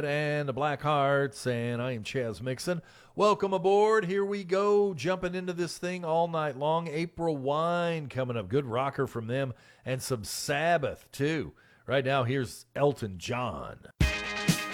And the Black Hearts, and I am Chaz Mixon. Welcome aboard. Here we go, jumping into this thing all night long. April Wine coming up. Good rocker from them, and some Sabbath, too. Right now, here's Elton John.